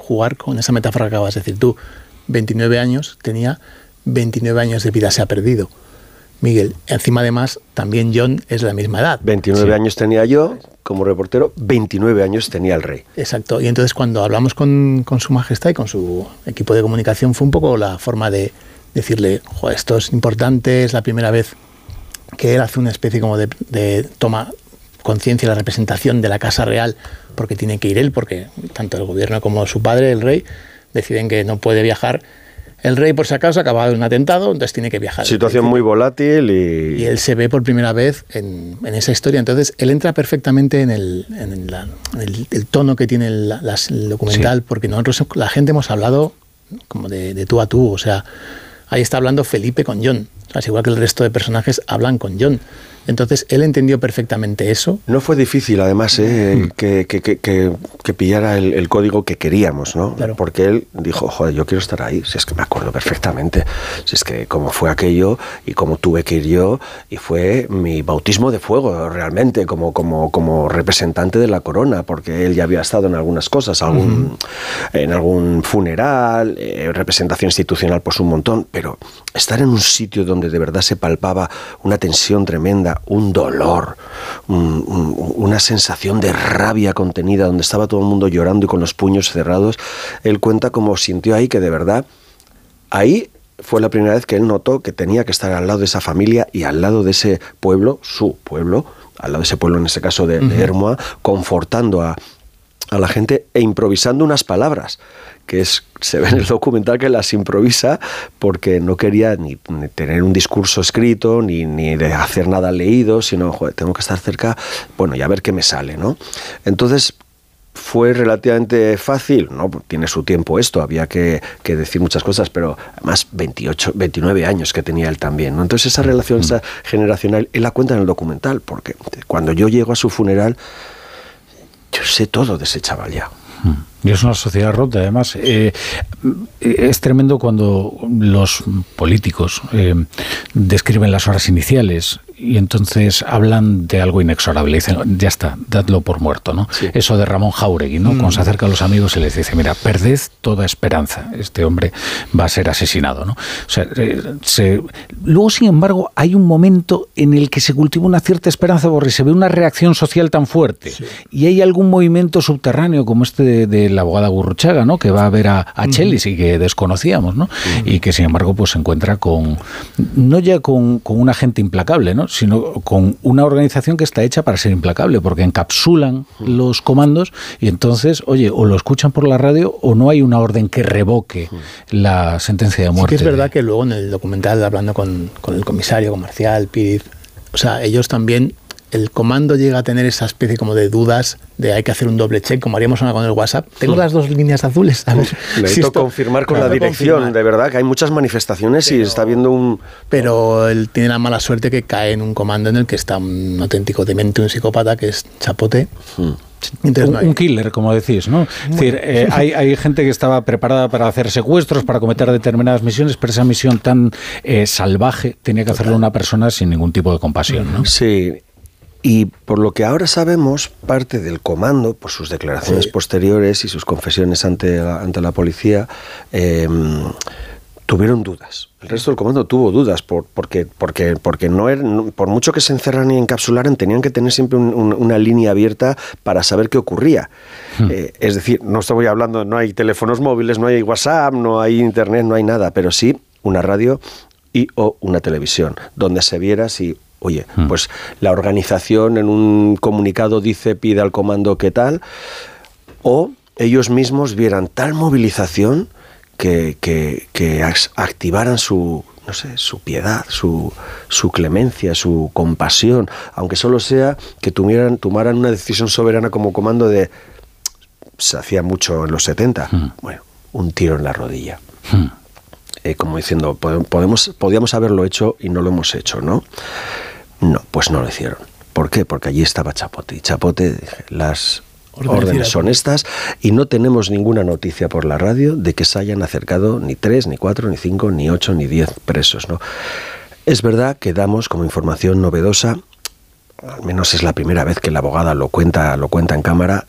jugar con esa metáfora que acabas de decir tú. 29 años, tenía 29 años de vida se ha perdido. Miguel, encima además, también John es la misma edad. 29 años tenía yo como reportero, 29 años tenía el rey. Exacto, y entonces cuando hablamos con su majestad y con su equipo de comunicación fue un poco la forma de decirle, esto es importante, es la primera vez que él hace una especie como de toma conciencia de la representación de la Casa Real, porque tiene que ir él, porque tanto el gobierno como su padre, el rey, deciden que no puede viajar. El rey, por si acaso, acaba de un atentado, entonces tiene que viajar. Situación muy volátil y él se ve por primera vez en esa historia. Entonces, él entra perfectamente en el tono que tiene el documental, porque nosotros, la gente, hemos hablado como de tú a tú. O sea, ahí está hablando Felipe con John. O sea, es igual que el resto de personajes hablan con John. Entonces, él entendió perfectamente eso. No fue difícil, además, que pillara el código que queríamos, ¿no? Claro. Porque él dijo, joder, yo quiero estar ahí. Si es que me acuerdo perfectamente. Si es que cómo fue aquello y cómo tuve que ir yo. Y fue mi bautismo de fuego, realmente, como representante de la corona. Porque él ya había estado en algunas cosas, en algún funeral, representación institucional, pues un montón. Pero estar en un sitio donde de verdad se palpaba una tensión tremenda, un dolor, una sensación de rabia contenida, donde estaba todo el mundo llorando y con los puños cerrados. Él cuenta cómo sintió ahí que de verdad, ahí fue la primera vez que él notó que tenía que estar al lado de esa familia y al lado de ese pueblo, su pueblo, al lado de ese pueblo en ese caso de Hermoa, confortando a la gente e improvisando unas palabras, que se ve en el documental que las improvisa porque no quería ni tener un discurso escrito, ni de hacer nada leído, sino, tengo que estar cerca, bueno, y a ver qué me sale, ¿no? Entonces, fue relativamente fácil, ¿no? Tiene su tiempo esto, había que decir muchas cosas, pero además 29 años que tenía él también, ¿no? Entonces esa relación esa generacional, él la cuenta en el documental, porque cuando yo llego a su funeral, yo sé todo de ese chaval ya. Y es una sociedad rota, además. Es tremendo cuando los políticos describen las horas iniciales y entonces hablan de algo inexorable. Dicen, ya está, dadlo por muerto, ¿no? Sí. Eso de Ramón Jáuregui, ¿no? Cuando se acerca a los amigos y les dice, mira, perded toda esperanza, este hombre va a ser asesinado, ¿no? O sea, luego, sin embargo, hay un momento en el que se cultiva una cierta esperanza porque se ve una reacción social tan fuerte. Sí. Y hay algún movimiento subterráneo como este de la abogada Gurruchaga, ¿no? Que va a ver a Chelis y que desconocíamos, ¿no? Y que sin embargo pues se encuentra no ya con una gente implacable, ¿no? Sino con una organización que está hecha para ser implacable, porque encapsulan los comandos y entonces, oye, o lo escuchan por la radio o no hay una orden que revoque la sentencia de muerte. Sí que es verdad que luego en el documental, hablando con el comisario, con Marcial, Píriz, o sea, ellos también, el comando llega a tener esa especie como de dudas de hay que hacer un doble check, como haríamos ahora con el WhatsApp. Tengo las dos líneas azules. A ver, necesito confirmar con la dirección, de verdad, que hay muchas manifestaciones y está viendo un... Pero él tiene la mala suerte que cae en un comando en el que está un auténtico demente, un psicópata, que es Chapote. Entonces, un killer, como decís, ¿no? Es decir, hay gente que estaba preparada para hacer secuestros, para cometer determinadas misiones, pero esa misión tan salvaje tenía que hacerlo una persona sin ningún tipo de compasión, ¿no? Sí. Y por lo que ahora sabemos, parte del comando, por sus declaraciones posteriores y sus confesiones ante la policía, tuvieron dudas. El resto del comando tuvo dudas porque no por mucho que se encerraran y encapsularan, tenían que tener siempre una línea abierta para saber qué ocurría. Es decir, no estoy hablando, no hay teléfonos móviles, no hay WhatsApp, no hay internet, no hay nada, pero sí una radio o una televisión, donde se viera si... Oye, pues la organización en un comunicado dice, pide al comando qué tal, o ellos mismos vieran tal movilización que activaran su piedad, su clemencia, su compasión, aunque solo sea que tomaran una decisión soberana como comando de... Se hacía mucho en los 70, bueno, un tiro en la rodilla. Como diciendo, podíamos haberlo hecho y no lo hemos hecho, ¿no? No, pues no lo hicieron. ¿Por qué? Porque allí estaba Chapote. Y Chapote, las órdenes son estas, y no tenemos ninguna noticia por la radio de que se hayan acercado ni 3, ni 4, ni 5, ni 8, ni 10 presos, ¿no? Es verdad que damos como información novedosa, al menos es la primera vez que la abogada lo cuenta en cámara,